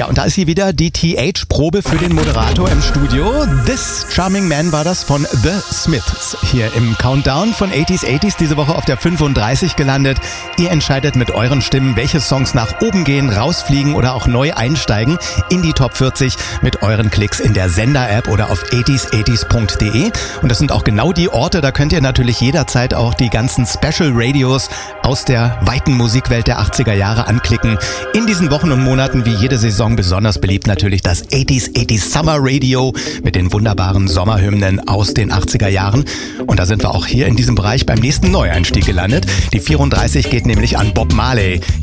und da ist sie wieder, die TH-Probe für den Moderator im Studio. This Charming Man war das von The Smiths. Hier im Countdown von 80s, diese Woche auf der 35 gelandet. Ihr entscheidet mit euren Stimmen, welche Songs nach oben gehen, rausfliegen oder auch neu einsteigen in die Top 40 mit euren Klicks in der Sender-App oder auf 80s80s.de. Und das sind auch genau die Orte, da könnt ihr natürlich jederzeit auch die ganzen Special Radios aus der weiten Musikwelt der 80er Jahre anklicken. In diesen Wochen und Monaten wie jede Saison besonders beliebt natürlich das 80s Summer Radio mit den wunderbaren Sommerhymnen aus den 80er Jahren. Und da sind wir auch hier in diesem Bereich beim nächsten Neueinstieg gelandet. Die 34 geht nämlich an Bob Marley.